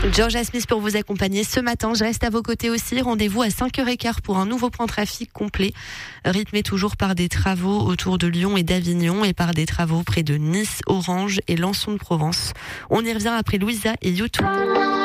Georgia Smith pour vous accompagner ce matin. Je reste à vos côtés aussi. Rendez-vous à 5h15 pour un nouveau point trafic complet, rythmé toujours par des travaux autour de Lyon et d'Avignon et par des travaux près de Nice, Orange et Lançon de Provence. On y revient après Louisa et YouTube.